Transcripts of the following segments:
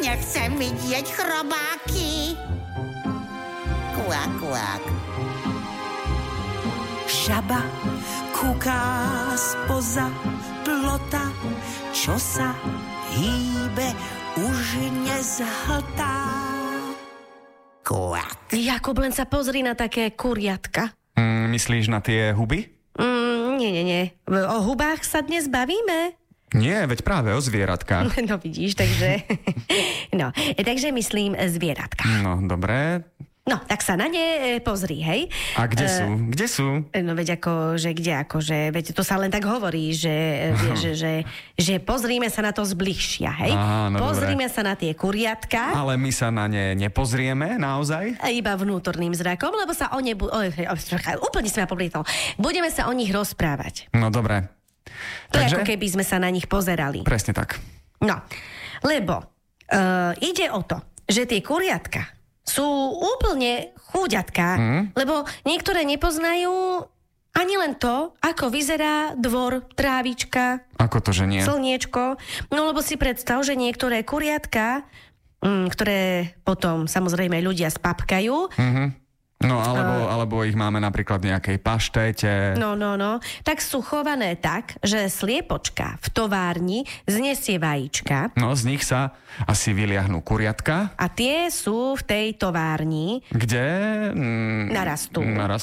nechcem vidieť chrobáky. Kvak, kvak. Žaba kúká spoza plota, čo sa hýbe, už nezhltá. Kvak. Jakub, len sa pozri na také kuriatka. Myslíš na tie huby? Nie. O hubách sa dnes bavíme? Nie, veď práve o zvieratkách. No vidíš, takže... takže myslím zvieratka. No, dobre. No, tak sa na ne pozri, hej. A kde sú? Kde sú? No veď veď to sa len tak hovorí, že pozrime sa na to zbližšia, hej. Aha, no pozrime dobre. sa na tie kuriatka. Ale my sa na ne nepozrieme, naozaj? A iba vnútorným zrakom, lebo sa o ne... úplne sme poplítol. Budeme sa o nich rozprávať. No dobre. To je ako keby sme sa na nich pozerali. Presne tak. No, lebo ide o to, že tie kuriatka sú úplne chúďatká, lebo niektoré nepoznajú ani len to, ako vyzerá dvor, trávička, Ako to, že nie? slniečko. No lebo si predstav, že niektoré kuriatka, ktoré potom samozrejme ľudia spapkajú, No, alebo ich máme napríklad v nejakej paštéte. No. Tak sú chované tak, že sliepočka v továrni znesie vajíčka. No, z nich sa asi vyliahnú kuriatka. A tie sú v tej továrni. Kde? Narastú.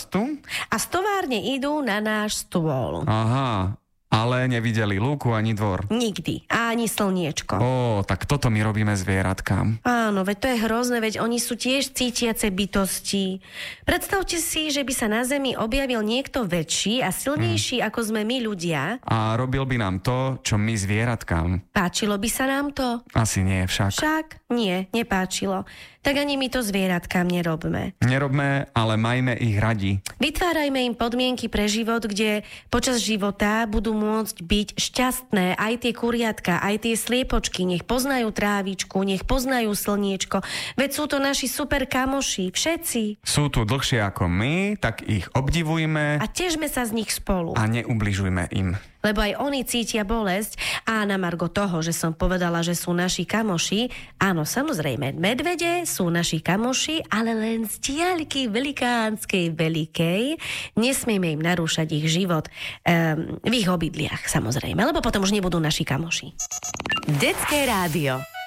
A z továrne idú na náš stôl. Aha, ale nevideli lúku ani dvor. Nikdy. A ani slniečko. Tak toto my robíme zvieratkám. Áno, veď to je hrozné, veď oni sú tiež cítiace bytosti. Predstavte si, že by sa na Zemi objavil niekto väčší a silnejší, ako sme my ľudia. A robil by nám to, čo my zvieratkám. Páčilo by sa nám to? Asi nie však. Však nie, nepáčilo. Tak ani my to zvieratkám nerobme. Nerobme, ale majme ich radi. Vytvárajme im podmienky pre život, kde počas života budú môcť byť šťastné aj tie kuriatka, aj tie sliepočky, nech poznajú trávičku, nech poznajú slniečko. Veď sú to naši super kamoši, všetci. Sú tu dlhšie ako my, tak ich obdivujme A težme sa z nich spolu. a neubližujme im. Lebo aj oni cítia bolesť a na margo toho, že som povedala, že sú naši kamoši, áno, samozrejme, medvede sú naši kamoši, ale len z diaľky velikánskej veľkej. Nesmieme im narúšať ich život v ich obydliach, samozrejme, lebo potom už nebudú naši kamoši. Detské rádio.